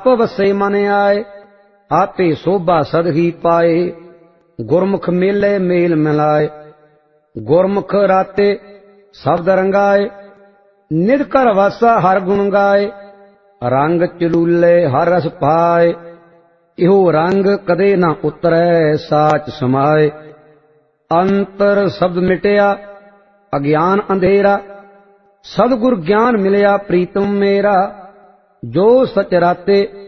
आप वसे मन आए, आपे शोभा सद ही पाए। गुरमुख मेले मेल मिलाए, गुरमुख राते शब्द रंगाए। निज कर वासा हर गुण गाए, रंग चलूले हर रस पाए। इहो रंग कदे न उतरै, साच समाए। अंतर शब्द मिटिया अज्ञान अंधेरा, सदगुर ज्ञान मिलिया प्रीतम मेरा। जो सच राते